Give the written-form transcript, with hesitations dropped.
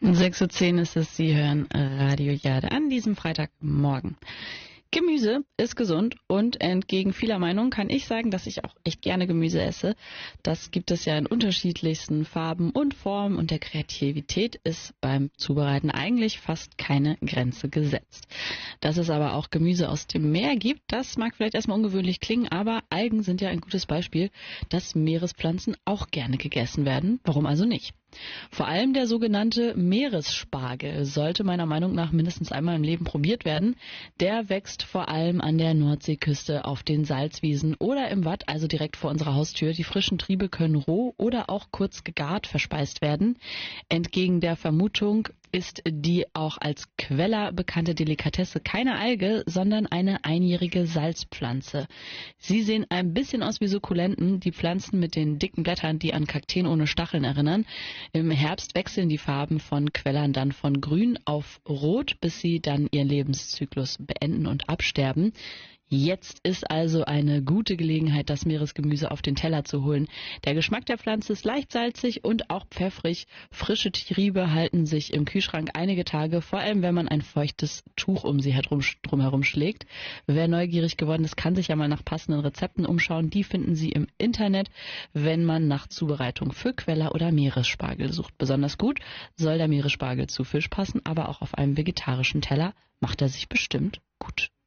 6:10 Uhr ist es, Sie hören Radio Jade an diesem Freitagmorgen. Gemüse ist gesund und entgegen vieler Meinungen kann ich sagen, dass ich auch echt gerne Gemüse esse. Das gibt es ja in unterschiedlichsten Farben und Formen und der Kreativität ist beim Zubereiten eigentlich fast keine Grenze gesetzt. Dass es aber auch Gemüse aus dem Meer gibt, das mag vielleicht erstmal ungewöhnlich klingen, aber Algen sind ja ein gutes Beispiel, dass Meerespflanzen auch gerne gegessen werden. Warum also nicht? Vor allem der sogenannte Meeresspargel sollte meiner Meinung nach mindestens einmal im Leben probiert werden. Der wächst vor allem an der Nordseeküste auf den Salzwiesen oder im Watt, also direkt vor unserer Haustür. Die frischen Triebe können roh oder auch kurz gegart verspeist werden. Entgegen der Vermutung ist die auch als Queller bekannte Delikatesse keine Alge, sondern eine einjährige Salzpflanze. Sie sehen ein bisschen aus wie Sukkulenten, die Pflanzen mit den dicken Blättern, die an Kakteen ohne Stacheln erinnern. Im Herbst wechseln die Farben von Quellern dann von grün auf rot, bis sie dann ihren Lebenszyklus beenden und absterben. Jetzt ist also eine gute Gelegenheit, das Meeresgemüse auf den Teller zu holen. Der Geschmack der Pflanze ist leicht salzig und auch pfeffrig. Frische Triebe halten sich im Kühlschrank einige Tage, vor allem wenn man ein feuchtes Tuch um sie drumherum schlägt. Wer neugierig geworden ist, kann sich ja mal nach passenden Rezepten umschauen. Die finden Sie im Internet, wenn man nach Zubereitung für Queller oder Meeresspargel sucht. Besonders gut soll der Meeresspargel zu Fisch passen, aber auch auf einem vegetarischen Teller macht er sich bestimmt gut.